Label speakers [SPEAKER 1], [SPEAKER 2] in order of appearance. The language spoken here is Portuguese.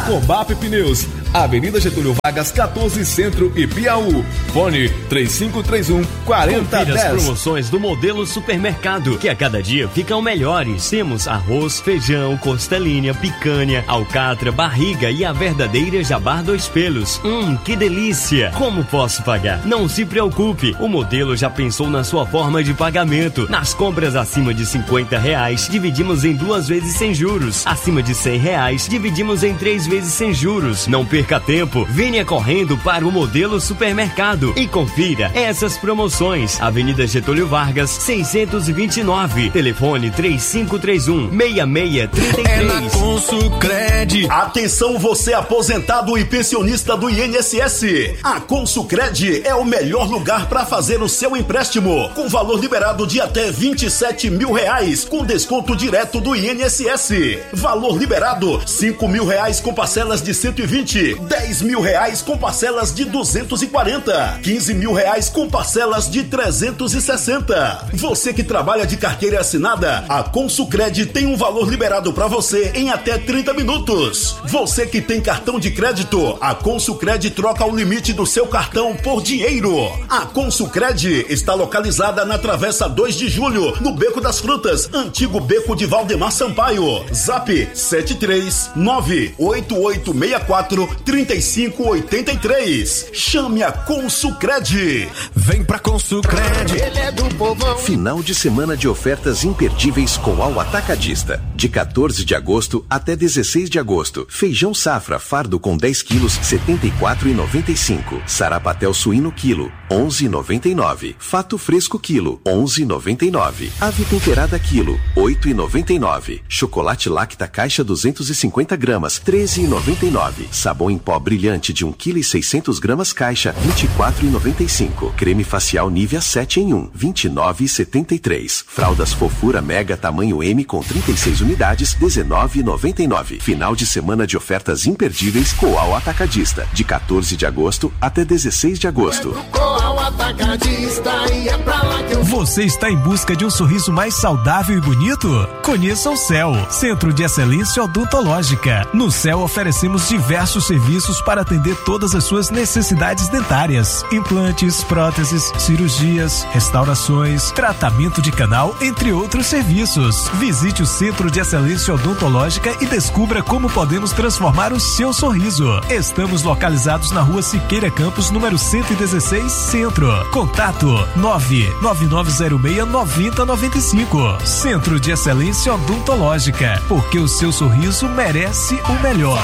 [SPEAKER 1] Cobap Pneus, Avenida Getúlio Vargas, 14 Centro e Piauí. Fone 3531-4010.
[SPEAKER 2] Confira as promoções do Modelo Supermercado, que a cada dia ficam melhores. Temos arroz, feijão, costelinha, picanha, alcatra, barriga e a verdadeira Jabar 2 Pelos. Que delícia! Como posso pagar? Não se preocupe, o Modelo já pensou na sua forma de pagamento. Nas compras acima de R$50, dividimos em 2 vezes sem juros. Acima de R$100, dividimos em 3 vezes sem juros. Não perca tempo, venha correndo para o Modelo Supermercado e confira essas promoções. Avenida Getúlio Vargas, 629. Telefone 3531-6633.
[SPEAKER 3] É na Consucred. Atenção, você aposentado e pensionista do INSS. A Consucred é o melhor lugar para fazer o seu empréstimo, com valor liberado de até R$27 mil, com desconto direto do INSS. Valor liberado R$5.000 com parcelas de 120, R$10.000 com parcelas de 240, R$15.000 com parcelas de 360. Você que trabalha de carteira assinada, a Consucred tem um valor liberado para você em até 30 minutos. Você que tem cartão de crédito, a Consucred troca o limite do seu cartão por dinheiro. A Consucred está localizada na Travessa 2 de Julho, no Beco das Frutas, antigo Beco de Valdemar Sampaio. Zap 739-8864-3583. Chame a Consucred. Vem pra Consucred. Ele é do povão.
[SPEAKER 4] Final de semana de ofertas imperdíveis Coal Atacadista. De 14 de agosto até 16 de agosto. Feijão safra fardo com 10 quilos, R$74,95. Sarapatel suíno quilo, R$11,99. Fato fresco quilo, R$11,99. Ave temperada quilo, R$8,99. Chocolate Lacta caixa 250 gramas, R$13,99. Sabão em pó brilhante de 1,6 kg caixa, R$24,95. Creme facial Nivea 7 em 1, R$29,73. Fraldas Fofura Mega tamanho M com 36 unidades, R$19,99. Final de semana de ofertas imperdíveis Coal Atacadista, de 14 de agosto até 16 de agosto.
[SPEAKER 5] Você está em busca de um sorriso mais saudável e bonito? Conheça o CEL, Centro de Excelência Odontológica. No CEL oferecemos diversos serviços para atender todas as suas necessidades dentárias: implantes, próteses, cirurgias, restaurações, tratamento de canal, entre outros serviços. Visite o Centro de Excelência Odontológica e descubra como podemos transformar o seu sorriso. Estamos localizados na Rua Siqueira Campos, número 116, Centro. Contato 99906-9095. Centro de Excelência Odontológica, porque o seu sorriso merece o melhor.